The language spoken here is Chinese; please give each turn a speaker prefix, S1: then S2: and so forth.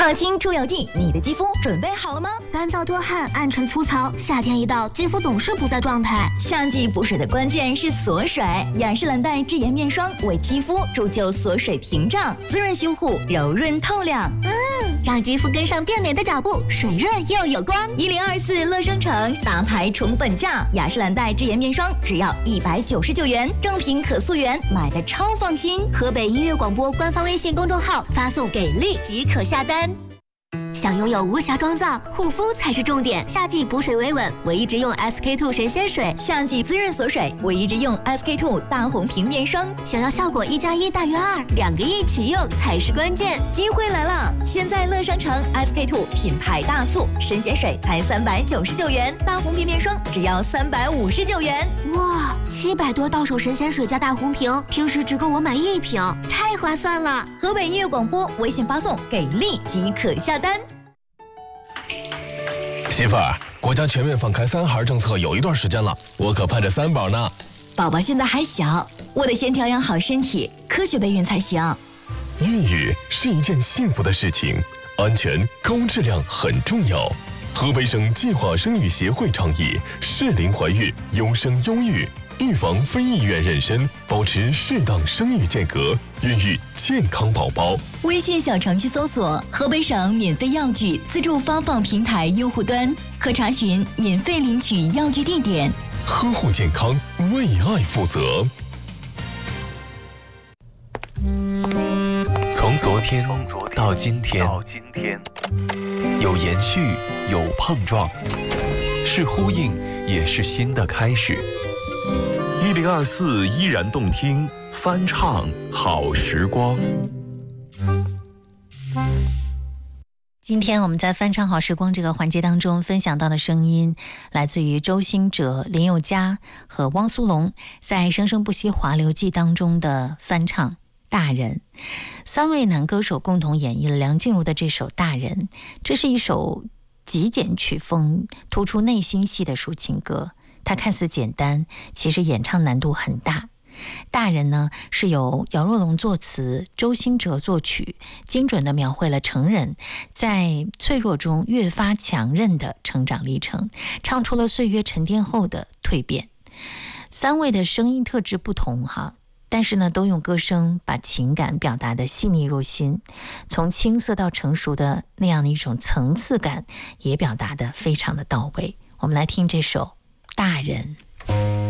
S1: 抗菌除油剂，你的肌肤准备好了吗？
S2: 干燥多汗、暗沉粗糙，夏天一到，肌肤总是不在状态。
S1: 夏季补水的关键是锁水，雅诗兰黛智妍面霜为肌肤铸就锁水屏障，滋润修护，柔润透亮。
S2: 让肌肤跟上变美的脚步，水润又有光。
S1: 1024乐生城大牌宠本价，雅诗兰黛智妍面霜只要199元，正品可溯源，买的超放心。
S2: 河北音乐广播官方微信公众号发送给力即可下单。想拥有无瑕妆造，护肤才是重点。夏季补水维稳，唯一直用 SK2 神仙水；
S1: 夏季滋润锁水，唯一直用 SK2 大红瓶面霜。
S2: 想要效果1+1大于2，2个一起用才是关键。
S1: 机会来了！现在乐商城 SK2 品牌大促，神仙水才399元，大红瓶面霜只要359元。
S2: 哇，700多到手神仙水加大红瓶，平时只够我买1瓶，太划算了！
S1: 河北音乐广播微信发送给力即可下单。
S3: 媳妇儿，国家全面放开3孩政策有一段时间了，我可盼着3宝呢。
S1: 宝宝现在还小，我得先调养好身体，科学备孕才行。
S3: 孕育是一件幸福的事情，安全高质量很重要。河北省计划生育协会倡议适龄怀孕，优生优育，预防非意愿妊娠，保持适当生育间隔，孕育健康宝宝。
S1: 微信小程序搜索河北省免费药具自助发放平台用户端，可查询免费领取药具地点。
S3: 呵护健康，为爱负责。
S4: 从昨天到今天，有延续，有碰撞，是呼应，也是新的开始。1024依然动听，翻唱好时光。
S5: 今天我们在翻唱好时光这个环节当中分享到的声音，来自于周兴哲、林宥嘉和汪苏泷在《生生不息华流记》当中的翻唱《大人》。3位男歌手共同演绎了梁静茹的这首《大人》，这是一首极简曲风、突出内心戏的抒情歌。它看似简单，其实演唱难度很大。大人呢，是由姚若龙作词，周兴哲作曲，精准地描绘了成人在脆弱中越发强韧的成长历程，唱出了岁月沉淀后的蜕变。3位的声音特质不同但是呢，都用歌声把情感表达得细腻入心，从青涩到成熟的那样的一种层次感也表达得非常的到位。我们来听这首《大人》。